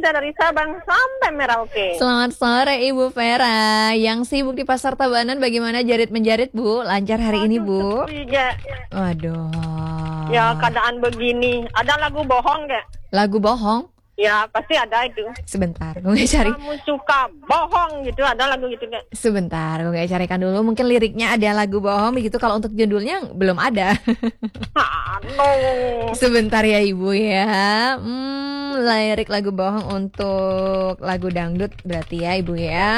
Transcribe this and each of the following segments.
Indonesia dari Sabang sampai Merauke. Selamat sore Ibu Vera. Yang sibuk di Pasar Tabanan bagaimana jarit-menjarit Bu? Lancar hari ini Bu? Sepi, Gak. Waduh. Ya keadaan begini. Ada lagu bohong gak? Lagu bohong? Ya pasti ada itu. Sebentar, gue cari. Kamu suka bohong gitu, ada lagu gitu gak? Sebentar, gue carikan dulu. Mungkin liriknya ada lagu bohong begitu. Kalau untuk judulnya belum ada. Aduh. Sebentar ya Ibu ya. Lirik lagu bohong untuk lagu dangdut berarti ya Ibu ya.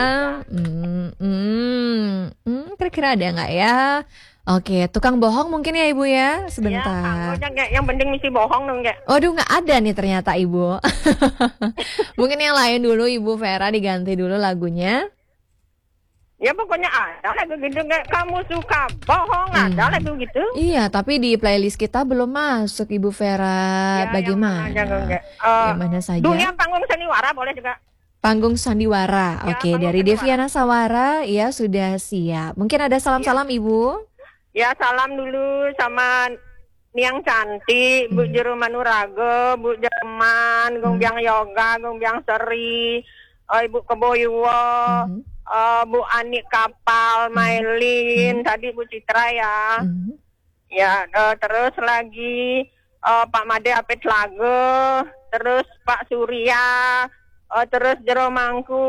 Kira-kira ada nggak ya? Oke, tukang bohong mungkin ya Ibu ya. Sebentar. Ya, yang penting mesti bohong dong gak? Waduh, nggak ada nih ternyata Ibu. Mungkin yang lain dulu Ibu Vera, diganti dulu lagunya. Ya pokoknya ada lagu gitu gak? Kamu suka bohong, ada lagu gitu. Iya, tapi di playlist kita belum masuk Ibu Vera. Ya, Bagaimana? Yang mana saja? Dunia Panggung Sandiwara boleh juga. Panggung Sandiwara. Ya, Oke, dari Sandiwara. Deviana Sawara ya sudah siap. Mungkin ada salam-salam Ibu. Ya salam dulu sama Niang Cantik, Bu Jero Manuraga, Bu Jerman, Gong Biang Yoga, Gong Biang Seri, Ibu Keboywo, Bu Ani Kapal, Mailin, tadi Bu Citra ya. Ya, terus lagi Pak Made Apit Lage, terus Pak Surya, terus Jero Mangku,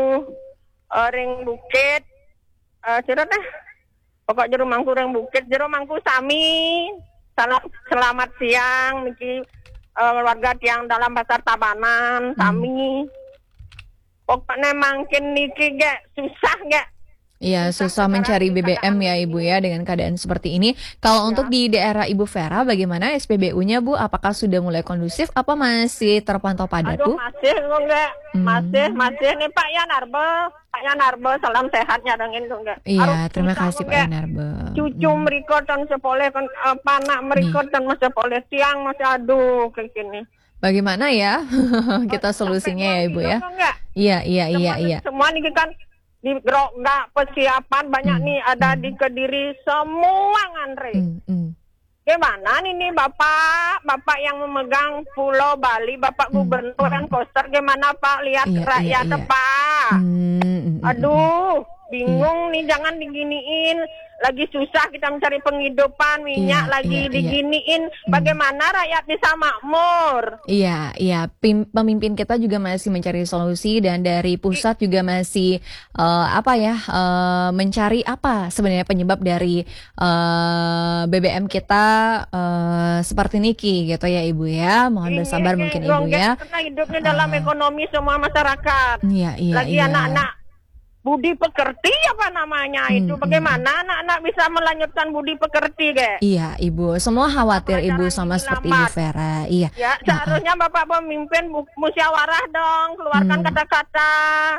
Ring Bukit, cerita deh. Pokok Jero Mangku Ring Bukit, Jero Mangku Sami. Selamat siang niki warga tiang dalam Pasar Tabanan, Sami. Pokoknya makin niki gak susah gak? Iya, susah mencari BBM ya Ibu ya dengan keadaan seperti ini. Kalau untuk di daerah Ibu Vera bagaimana SPBU-nya Bu? Apakah sudah mulai kondusif apa masih terpantau padat Bu? Masih enggak. Masih nih Pak Yanarbe, salam sehatnya dongin enggak. Iya, terima kasih Pak Yanarbe. Cucu mereka dan sepoleh kan panak mereka dan masih sepoleh tiang masih aduh kayak gini. Bagaimana ya? Kita solusinya ya Ibu ya. Iya. Semua nih kan di nggak persiapan banyak nih ada di Kediri semua ngantri. Gimana nih bapak yang memegang Pulau Bali, Bapak Gubernur kan Koster, gimana Pak lihat rakyat Pak? Aduh, bingung nih, jangan diginiin. Lagi susah kita mencari penghidupan, minyak lagi diginiin. Bagaimana rakyat bisa makmur? Iya. Pemimpin kita juga masih mencari solusi dan dari pusat juga masih mencari apa sebenarnya penyebab dari BBM kita seperti niki gitu ya Ibu ya. Mohon bersabar mungkin Ibu ya. Karena hidupnya dalam ekonomi semua masyarakat. Lagi anak-anak budi pekerti apa namanya itu, bagaimana anak-anak bisa melanjutkan budi pekerti Iya Ibu, semua khawatir Ibu sama seperti Ibu Vera. Iya. Ya seharusnya Bapak pemimpin musyawarah dong, keluarkan kata-kata.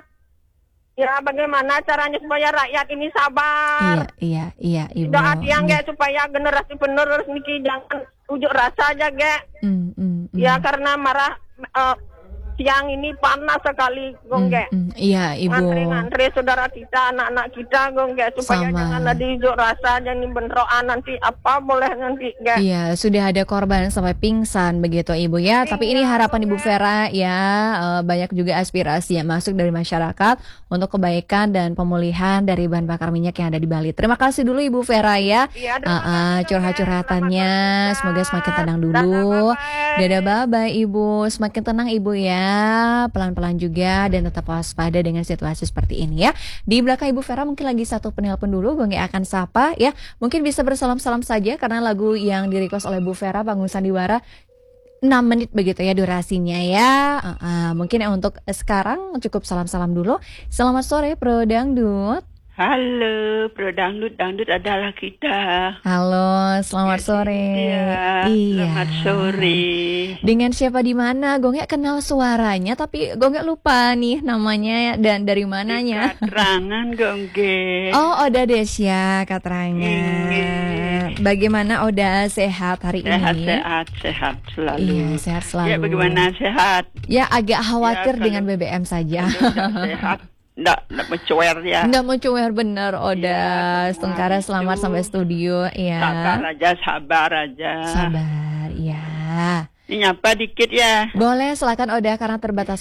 Ya bagaimana caranya supaya rakyat ini sabar. Iya Ibu. Doa tiang supaya generasi penerus niki jangan ujuk rasa aja Ya karena marah siang ini panas sekali gongge. Iya Ibu. Ngantri saudara kita, anak-anak kita gongge supaya jangan ada ujuk rasa, jangan bentrokan nanti apa boleh nanti Iya, sudah ada korban sampai pingsan begitu Ibu ya. Tapi ini harapan Ibu Vera ya, banyak juga aspirasi yang masuk dari masyarakat untuk kebaikan dan pemulihan dari bahan bakar minyak yang ada di Bali. Terima kasih dulu Ibu Vera ya. Curhat-curhatannya, semoga semakin tenang dulu. Dadah bye-bye Ibu, semakin tenang Ibu ya. Pelan-pelan juga dan tetap waspada dengan situasi seperti ini ya. Di belakang Ibu Vera mungkin lagi satu penelpon dulu, gue nggak akan sapa ya. Mungkin bisa bersalam-salam saja karena lagu yang di-request oleh Bu Vera Panggung Sandiwara 6 menit begitu ya durasinya ya. Mungkin untuk sekarang cukup salam-salam dulu. Selamat sore Pro Dangdut. Halo, Pro Dangdut adalah kita. Halo, selamat sore. Iya. Selamat sore. Dengan siapa di mana? Gue nggak kenal suaranya, tapi gue nggak lupa nih namanya dan dari mananya. Katrangan Gongge. Oh, Oda Desya Katrangan. Bagaimana Oda, sehat hari ini? Sehat selalu. Iya, sehat selalu. Ya, bagaimana sehat? Ya, agak khawatir dengan BBM saja. Sehat. Nggak mencuer ya. Nggak mencuer bener Oda. Setengkara selamat sampai studio ya. Sabar aja. Sabar, ya. Ini nyapa dikit ya. Boleh, silakan Oda karena terbatas